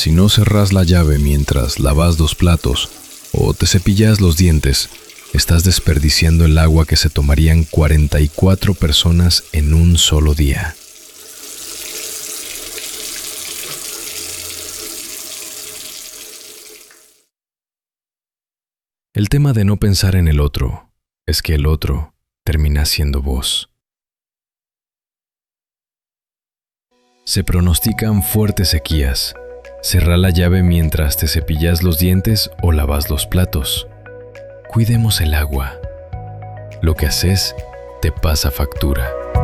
Si no cerrás la llave mientras lavas los platos o te cepillas los dientes, estás desperdiciando el agua que se tomarían 44 personas en un solo día. El tema de no pensar en el otro es que el otro termina siendo vos. Se pronostican fuertes sequías. Cerrá la llave mientras te cepillas los dientes o lavas los platos. Cuidemos el agua. Lo que haces te pasa factura.